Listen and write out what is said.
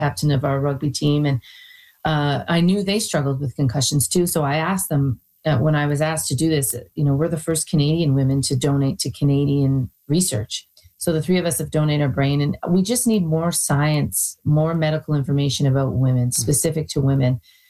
captain of our rugby team. And I knew they struggled with concussions too. So I asked them when I was asked to do this, we're the first Canadian women to donate to Canadian research. So the three of us have donated our brain, and we just need more science, more medical information about women, specific to women.